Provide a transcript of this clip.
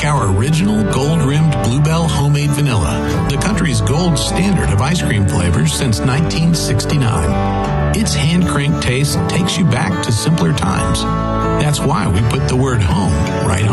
our original gold-rimmed Bluebell homemade vanilla, the country's gold standard of ice cream flavors since 1969. Its hand-cranked taste takes you back to simpler times. That's why we put the word home right